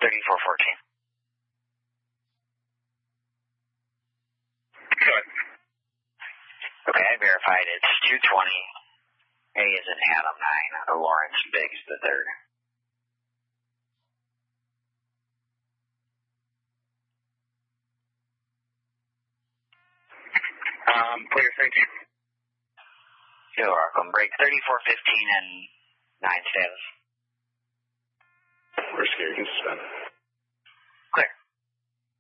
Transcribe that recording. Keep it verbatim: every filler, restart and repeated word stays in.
thirty-four fourteen. Good. Okay, I verified it's two twenty. A is in Adam nine out of Lawrence Biggs the third. Um, clear, thank you. You're welcome. Break thirty-four fifteen and nine status. We're scared. You can suspend.